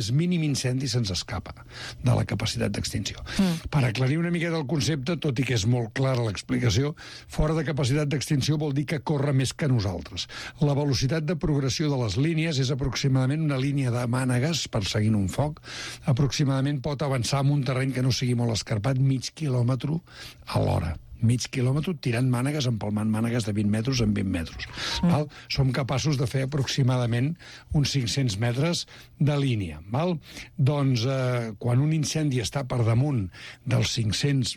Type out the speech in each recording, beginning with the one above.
més mínim incendi se'ns escapa de la capacitat d'extinció. Per aclarir una miqueta el concepte, tot i que és molt clara l'explicació, fora de capacitat d'extinció vol dir que corre més que nosaltres. La velocitat de progressió de les línies és aproximadament una línia de mànegues perseguint un foc. Aproximadament pot avançar en un terreny que no sigui molt escarpat mig quilòmetre a l'hora. Mig quilòmetre tirant mànegues, empalmant mànegues de 20 metres en 20 metres. Val? Som capaços de fer aproximadament uns 500 metres de línia. Val? Doncs quan un incendi està per damunt dels 500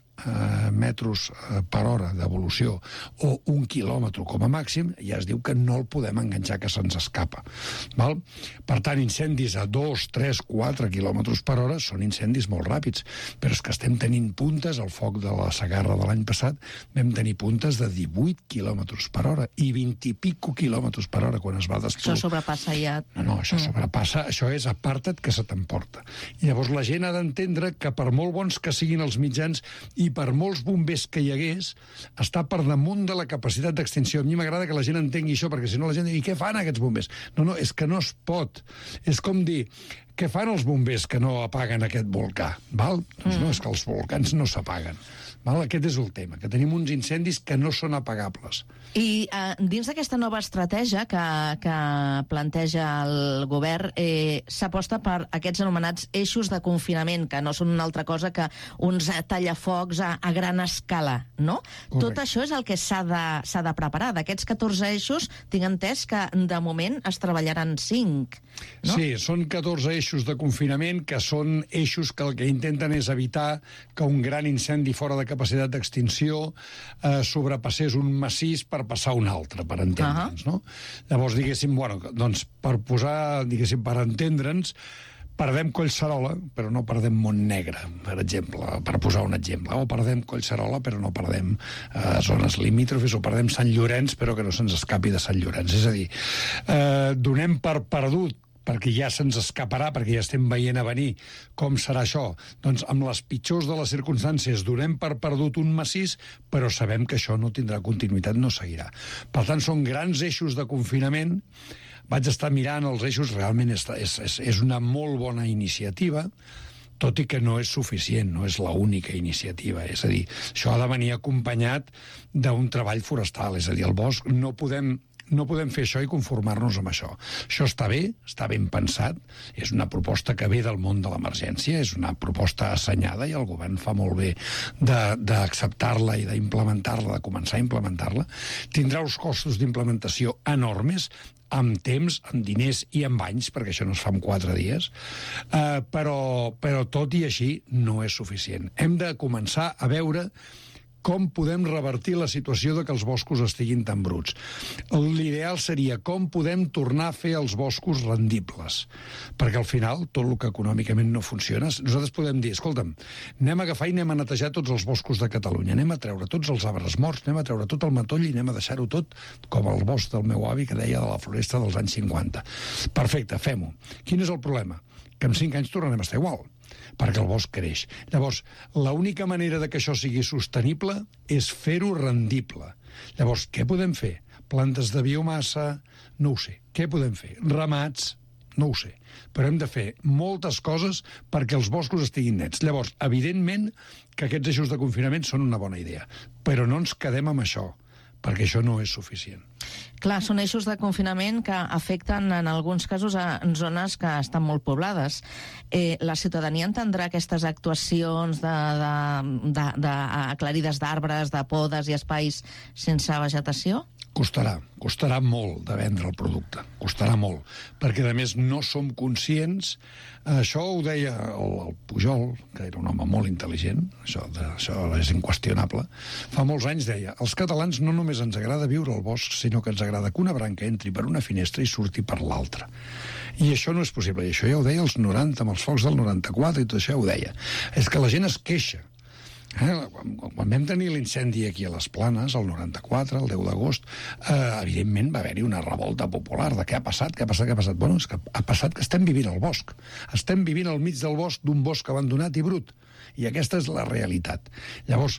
metres per hora d'evolució o 1 quilòmetre com a màxim, ja es diu que no el podem enganxar, que se'ns escapa. Val? Per tant, incendis a 2, 3, 4 quilòmetres per hora són incendis molt ràpids, però és que estem tenint puntes, el foc de la Segarra de l'any passat vam tenir puntes de 18 quilòmetres per hora i 20 i pico quilòmetres per hora quan es va desplorar. Això sobrepassa ja... No, això sobrepassa, això és aparta't que se t'emporta. I llavors la gent ha d'entendre que per molt bons que siguin els mitjans i per molts bombers que hi hagués, està per damunt de la capacitat d'extinció. A mi m'agrada que la gent entengui això, perquè si no la gent digui, què fan aquests bombers? No, és que no es pot. És com dir, què fan els bombers que no apaguen aquest volcà? Val? Doncs no, és que els volcans no s'apaguen. Val? Aquest és el tema, que tenim uns incendis que no són apagables. I dins d'aquesta nova estratègia que planteja el govern, s'aposta per aquests anomenats eixos de confinament, que no són una altra cosa que uns tallafocs a gran escala, no? Correcte. Tot això és el que s'ha de preparar. D'aquests 14 eixos, tinc entès que de moment es treballaran 5, no? Sí, són 14 eixos de confinament, que són eixos que el que intenten és evitar que un gran incendi fora de capacitat d'extinció sobrepassés un massís per passar un altre, per entendre'ns, no? Llavors, diguéssim, bueno, doncs per posar, diguéssim, per entendre'ns, perdem Collserola, però no perdem Montnegre, per exemple, per posar un exemple. O perdem Collserola, però no perdem zones limítrofes, o perdem Sant Llorenç, però que no se'ns escapi de Sant Llorenç. És a dir, donem per perdut, perquè ja se'ns escaparà, perquè ja estem veient a venir com serà això. Doncs amb les pitjors de les circumstàncies donem per perdut un massís, però sabem que això no tindrà continuïtat, no seguirà. Per tant, són grans eixos de confinament. Vaig estar mirant els eixos, realment és una molt bona iniciativa, tot i que no és suficient, no és l'única iniciativa. És a dir, això ha de venir acompanyat d'un treball forestal, és a dir, el bosc no podem fer això i conformar-nos amb això. Això està bé, està ben pensat, és una proposta que ve del món de l'emergència, és una proposta assenyada i el govern fa molt bé d'acceptar-la i d'implementar-la, de començar a implementar-la. Tindrà uns costos d'implementació enormes, amb temps, amb diners i amb anys, perquè això no es fa en 4 dies, però tot i així no és suficient. Hem de començar a veure com podem revertir la situació de que els boscos estiguin tan bruts. L'ideal seria com podem tornar a fer els boscos rendibles, perquè al final tot el que econòmicament no funciona, nosaltres podem dir, escolta'm, anem a agafar i anem a netejar tots els boscos de Catalunya, anem a treure tots els arbres morts, anem a treure tot el matoll i anem a deixar-ho tot com el bosc del meu avi que deia de la floresta dels anys 50. Perfecte, fem-ho. Quin és el problema? Que en 5 anys tornarem a estar igual, perquè el bosc creix. Llavors, l'única manera de que això sigui sostenible és fer-ho rendible. Llavors, què podem fer? Plantes de biomassa? No ho sé. Què podem fer? Ramats? No ho sé. Però hem de fer moltes coses perquè els boscos estiguin nets. Llavors, evidentment que aquests eixos de confinament són una bona idea, però no ens quedem amb això, perquè això no és suficient. Clar, són eixos de confinament que afecten en alguns casos a zones que estan molt poblades. La ciutadania entendrà aquestes actuacions d'aclarides d'arbres, de podes i espais sense vegetació? Costarà molt de vendre el producte, costarà molt, perquè a més no som conscients, això ho deia el Pujol, que era un home molt intel·ligent, això és inqüestionable, fa molts anys deia, els catalans no només ens agrada viure al bosc, sinó que ens agrada que una branca entri per una finestra i surti per l'altra. I això no és possible, i això ja ho deia als 90, amb els focs del 94 i tot això ja ho deia. És que la gent es queixa. Quan vam tenir l'incendi aquí a les Planes, el 94, el 10 d'agost, evidentment va haver-hi una revolta popular de què ha passat. Bueno, és que ha passat que estem vivint al bosc. Estem vivint al mig del bosc d'un bosc abandonat i brut. I aquesta és la realitat. Llavors,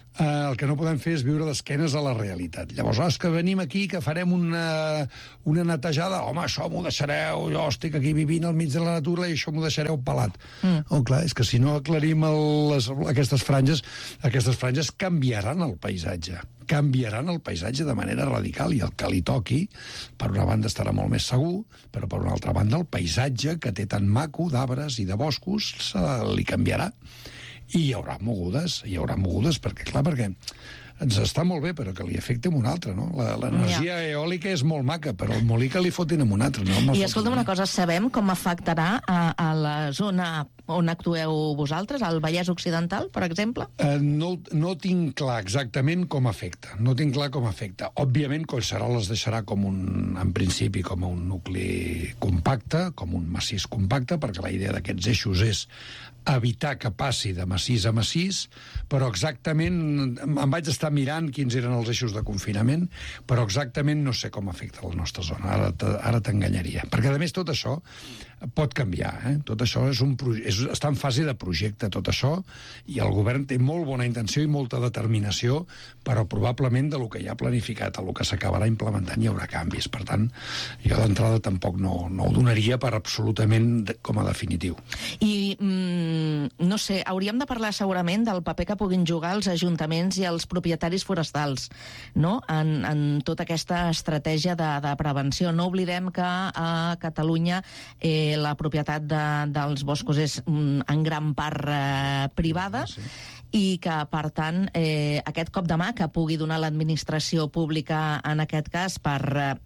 el que no podem fer és viure d'esquenes a la realitat. Llavors, és que venim aquí, que farem una netejada, home, això m'ho deixareu, jo estic aquí vivint al mig de la natura i això m'ho deixareu pelat. Oh, clar, és que si no aclarim aquestes franges canviaran el paisatge. Canviaran el paisatge de manera radical, i el que li toqui, per una banda estarà molt més segur, però per una altra banda el paisatge que té tan maco d'arbres i de boscos li canviarà. I hi haurà mogudes, perquè ens està molt bé, però que li afecti amb un altre, no? L'energia eòlica és molt maca, però el molí que li fotin amb un altre. No? I escolta'm una cosa, sabem com afectarà a la zona on actueu vosaltres, al Vallès Occidental, per exemple? No tinc clar exactament com afecta. Òbviament, Collserola es deixarà en principi, com un nucli compacte, com un massís compacte, perquè la idea d'aquests eixos és evitar que passi de massís a massís, però exactament em vaig estar mirant quins eren els eixos de confinament, però exactament no sé com afecta la nostra zona. Ara t'enganyaria. Perquè, a més, tot això pot canviar. Tot això està en fase de projecte, tot això, i el govern té molt bona intenció i molta determinació, però probablement del que ja ha planificat, el que s'acabarà implementant, hi haurà canvis. Per tant, jo d'entrada tampoc no ho donaria per absolutament com a definitiu. I no sé, hauríem de parlar segurament del paper que puguin jugar els ajuntaments i els propietaris forestals, no?, en tota aquesta estratègia de prevenció. No oblidem que a Catalunya la propietat dels boscos és en gran part privada, sí. I que, per tant, aquest cop de mà que pugui donar l'administració pública, en aquest cas, per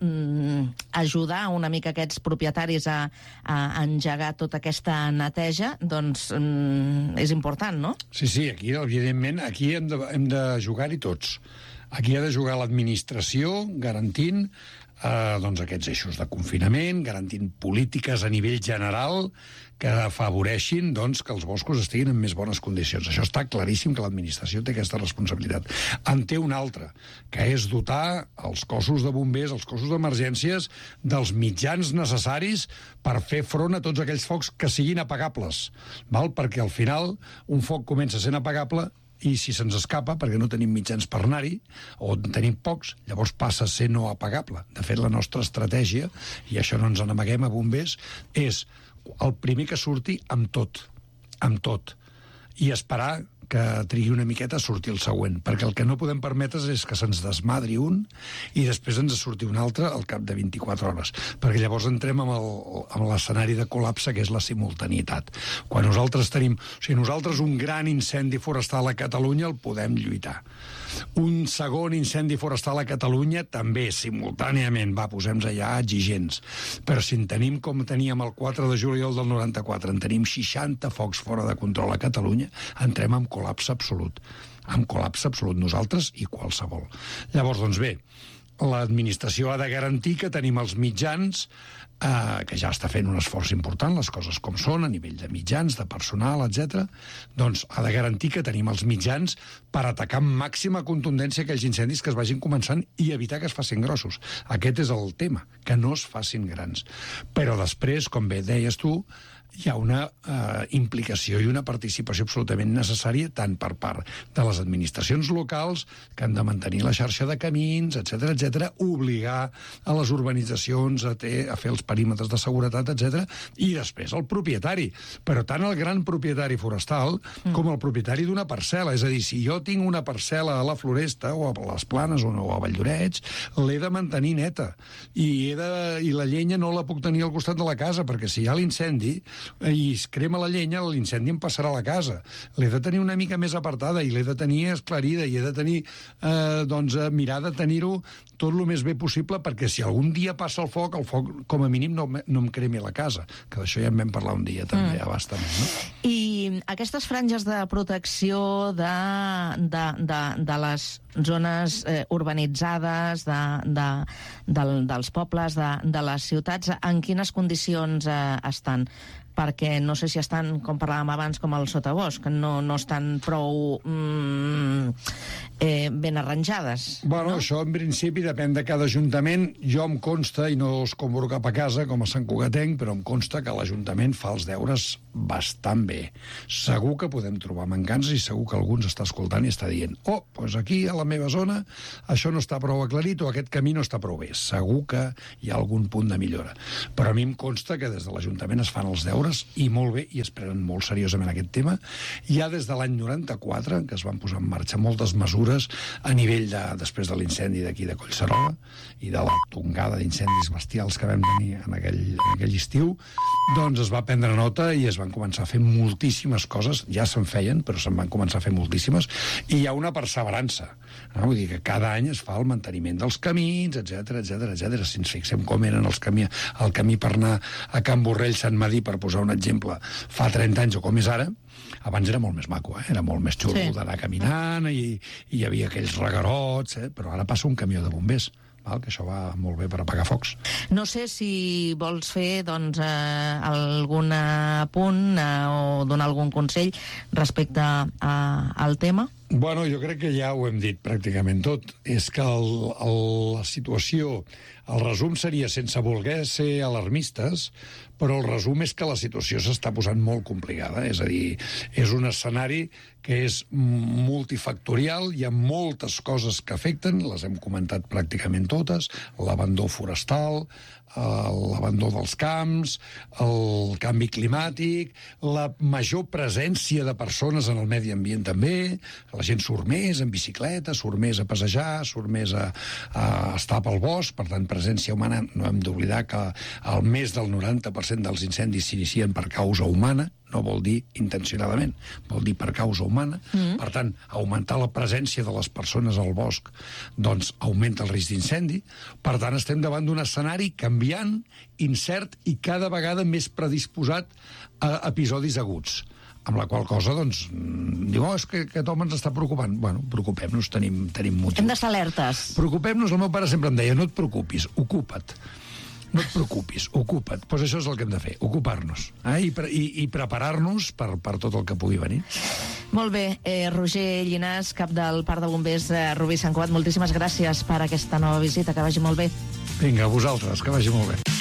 ajudar una mica aquests propietaris a engegar tota aquesta neteja, doncs és important, no? Sí, aquí, evidentment, aquí hem de jugar-hi tots. Aquí ha de jugar l'administració, garantint aquests eixos de confinament, garantint polítiques a nivell general que afavoreixin que els boscos estiguin en més bones condicions. Això està claríssim, que l'administració té aquesta responsabilitat. En té una altra, que és dotar els cossos de bombers, els cossos d'emergències, dels mitjans necessaris per fer front a tots aquells focs que siguin apagables, perquè al final un foc comença sent apagable i si se'ns escapa, perquè no tenim mitjans per anar-hi, o en tenim pocs, llavors passa a ser no apagable. De fet, la nostra estratègia, i això no ens n'amaguem a bombers, és el primer que surti amb tot, i esperar que trigui una miqueta a sortir el següent, perquè el que no podem permetre és que se'ns desmadri un i després ens surti un altre al cap de 24 hores, perquè llavors entrem amb l'escenari de col·lapse, que és la simultanietat. Quan nosaltres tenim... nosaltres un gran incendi forestal a Catalunya el podem lluitar. Un segon incendi forestal a Catalunya també, simultàniament. Posem-nos allà exigents. Però si en tenim, com teníem el 4 de juliol del 94, en tenim 60 focs fora de control a Catalunya, entrem amb col·lapse absolut. Amb col·lapse absolut, nosaltres i qualsevol. Llavors, doncs bé, l'administració ha de garantir que tenim els mitjans, que ja està fent un esforç important, les coses com són, a nivell de mitjans, de personal, etc. Doncs ha de garantir que tenim els mitjans per atacar amb màxima contundència aquells incendis que es vagin començant i evitar que es facin grossos. Aquest és el tema, que no es facin grans. Però després, com bé deies tu, hi ha una implicació i una participació absolutament necessària tant per part de les administracions locals, que han de mantenir la xarxa de camins, etc., obligar a les urbanitzacions a fer els perímetres de seguretat, etc., i després el propietari. Però tant el gran propietari forestal com el propietari d'una parcel·la. És a dir, si jo tinc una parcel·la a la Floresta o a les Planes o a Valldoreix, l'he de mantenir neta. I la llenya no la puc tenir al costat de la casa, perquè si hi ha l'incendi i es crema la llenya, l'incendi em passarà a la casa. L'he de tenir una mica més apartada i l'he de tenir esclarida i he de tenir, mirar de tenir-ho tot el més bé possible, perquè si algun dia passa el foc com a mínim no em cremi la casa, que d'això ja en vam parlar un dia també, abastament, no? I aquestes franges de protecció de les zones urbanitzades dels pobles, de les ciutats. En quines condicions estan? Perquè no sé si estan, com parlàvem abans, com el sotabosc, no estan prou ben arranjades. Bueno, no? Això en principi depèn de cada ajuntament. Jo em consta, i no es compro cap a casa, com a Sant Cugatenc, però em consta que l'Ajuntament fa els deures bastant bé. Segur que podem trobar mancances i segur que algú ens està escoltant i està dient doncs aquí, a la meva zona, això no està prou aclarit o aquest camí no està prou bé. Segur que hi ha algun punt de millora. Però a mi em consta que des de l'Ajuntament es fan els deures i molt bé, i es prenen molt seriosament aquest tema. Ja des de l'any 94, que es van posar en marxa moltes mesures a nivell després de l'incendi d'aquí de Collserola i de la tongada d'incendis bestials que vam tenir en aquell estiu, doncs es va prendre nota i es van començar a fer moltíssimes coses. Ja se'n feien, però se'n van començar a fer moltíssimes, i hi ha una perseverança. Vull dir que cada any es fa el manteniment dels camins, etc. Si ens fixem com eren el camí per anar a Can Borrell, Sant Madí, per posar un exemple, fa 30 anys o com és ara, abans era molt més maco, era molt més xulo d'anar caminant i hi havia aquells regarots, però ara passa un camió de bombers, que això va molt bé per apagar focs. No sé si vols fer algun apunt o donar algun consell respecte al tema. Bueno, jo crec que ja ho hem dit pràcticament tot. És que la situació, el resum seria, sense voler ser alarmistes, però el resum és que la situació s'està posant molt complicada. És a dir, és un escenari que és multifactorial, hi ha moltes coses que afecten, les hem comentat pràcticament totes, l'abandó forestal, l'abandó dels camps, el canvi climàtic, la major presència de persones en el medi ambient també, la gent surt més en bicicleta, surt més a passejar, surt més a estar pel bosc, per tant, presència humana. No hem d'oblidar que el més del 90% dels incendis s'inicien per causa humana, no vol dir intencionadament, vol dir per causa humana. Per tant, augmentar la presència de les persones al bosc doncs augmenta el risc d'incendi. Per tant, estem davant d'un escenari canviant, incert i cada vegada més predisposat a episodis aguts. Amb la qual cosa, doncs, diu, és que aquest home ens està preocupant. Bueno, preocupem-nos, tenim motiu. Hem d'estar alertes. Preocupem-nos, el meu pare sempre em deia, no et preocupis, ocupa't. No et preocupis, ocupa't. Doncs això és el que hem de fer, ocupar-nos. I preparar-nos per tot el que pugui venir. Molt bé. Roger Llinàs, cap del Parc de Bombers Rubí Sant Cugat, moltíssimes gràcies per aquesta nova visita. Que vagi molt bé. Vinga, a vosaltres, que vagi molt bé.